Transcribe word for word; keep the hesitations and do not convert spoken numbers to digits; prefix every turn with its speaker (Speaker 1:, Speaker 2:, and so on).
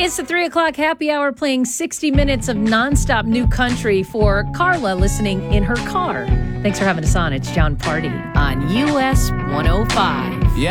Speaker 1: It's the three o'clock happy hour playing sixty minutes of nonstop new country for Carla listening in her car. Thanks for having us on. It's John Party on U S one oh five.
Speaker 2: Yeah.